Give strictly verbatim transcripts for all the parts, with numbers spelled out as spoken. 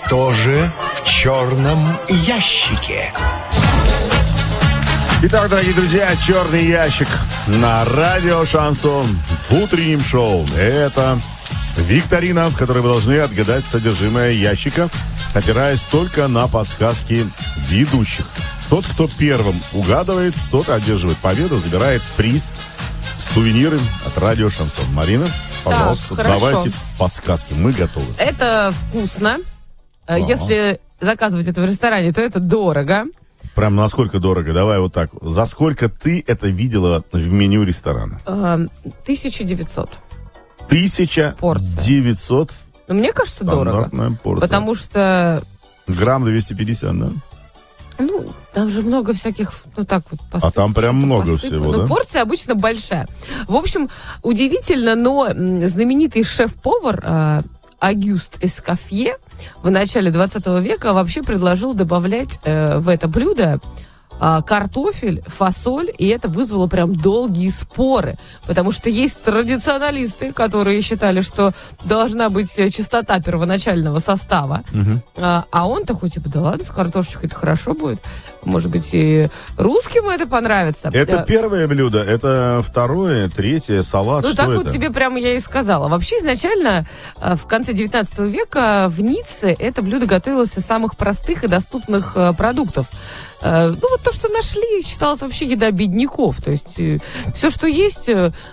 Что же в черном ящике? Итак, дорогие друзья, черный ящик на радио Шансон в утреннем шоу. Это викторина, в которой вы должны отгадать содержимое ящика, опираясь только на подсказки ведущих. Тот, кто первым угадывает, тот одерживает победу, забирает приз, сувениры от радио Шансон. Марина, пожалуйста, так, давайте подсказки. Мы готовы. Это вкусно. А. Если заказывать это в ресторане, то это дорого. Прям насколько дорого? Давай вот так. За сколько ты это видела в меню ресторана? тысяча девятьсот. тысяча девятьсот? Ну, мне кажется, дорого. Порция. Потому что... Грамм двести пятьдесят, да? Ну, там же много всяких, ну так вот, посып, а там прям много посып. всего, ну, да? Порция обычно большая. В общем, удивительно, но знаменитый шеф-повар э, Агюст Эскофье в начале двадцатого века вообще предложил добавлять э, в это блюдо э, картофель, фасоль, и это вызвало прям долгие споры, потому что есть традиционалисты, которые считали, что должна быть чистота первоначального состава, угу. а, а он такой, типа, да ладно, с картошечкой это хорошо будет, может быть, и русским это понравится. Это первое блюдо, это второе, третье, салат, ну, что так это? вот тебе прямо я и сказала. Вообще, изначально, в конце девятнадцатого века в Ницце это блюдо готовилось из самых простых и доступных продуктов. Ну, вот то, что нашли, считалось вообще еда бедняков. То есть, все, что есть,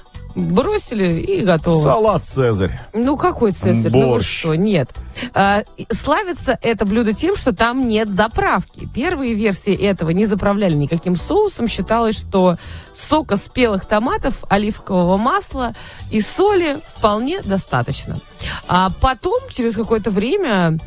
бросили и готово. Салат «Цезарь». Ну, какой «Цезарь»? Борщ. Ну, вы что? Нет. А, славится это блюдо тем, что там нет заправки. Первые версии этого не заправляли никаким соусом. Считалось, что сока спелых томатов, оливкового масла и соли вполне достаточно. А потом, через какое-то время,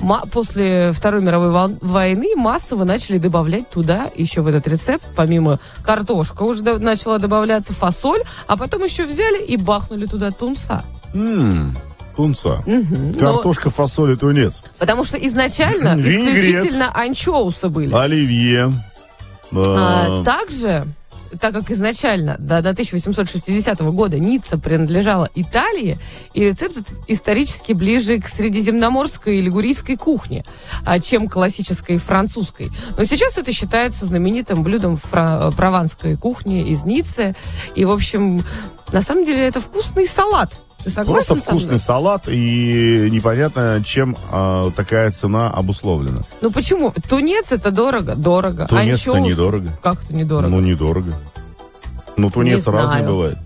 после Второй мировой войны, массово начали добавлять туда, еще в этот рецепт, помимо картошка уже начала добавляться, фасоль, а потом еще взяли и бахнули туда тунца. Ммм. Тунца. Угу. Картошка, но... фасоль и тунец. Потому что изначально исключительно анчоусы были. Оливье. А, также, так как изначально до, до тысяча восемьсот шестидесятого года Ницца принадлежала Италии, и рецепт исторически ближе к средиземноморской и лигурийской кухне, чем к классической французской. Но сейчас это считается знаменитым блюдом фра- прованской кухни из Ниццы. И, в общем, на самом деле это вкусный салат. Ты согласен? Просто вкусный салат, и непонятно, чем а, такая цена обусловлена. Ну почему? Тунец это дорого, дорого. Тунец это недорого. Как это недорого? Ну недорого. Ну тунец Не разный знаю. бывает.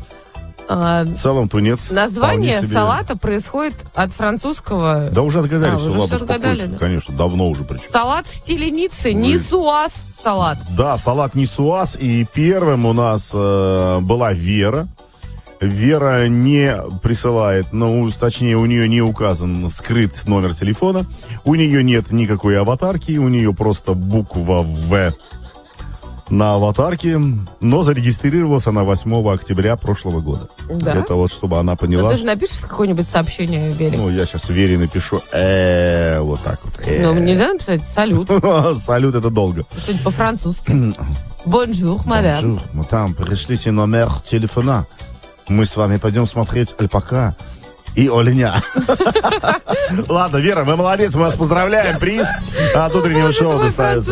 А, в целом тунец. Название себе... салата происходит от французского. Да уже отгадали, а, все, уже ладно, все отгадали, да? Конечно, давно уже причем. Салат в стиле Ниццы, Вы... нисуаз салат. Да, салат нисуаз, и первым у нас э, была Вера. Вера не присылает, ну, точнее, у нее не указан скрыт номер телефона, у нее нет никакой аватарки, у нее просто буква «В» на аватарке, но зарегистрировалась она восьмого октября прошлого года. Да? Это вот, чтобы она поняла. Но ты же напишешь какое-нибудь сообщение Вере? Ну, я сейчас Вере напишу э вот так вот. Э. Ну, нельзя написать «салют». Салют, это долго. Что-нибудь по-французски. Бонжур, мадам. Бонжур, мадам, пришлите номер телефона. Мы с вами пойдем смотреть «Альпака» и «Оленя». Ладно, Вера, вы молодец, мы вас поздравляем. Приз от утреннего шоу достается.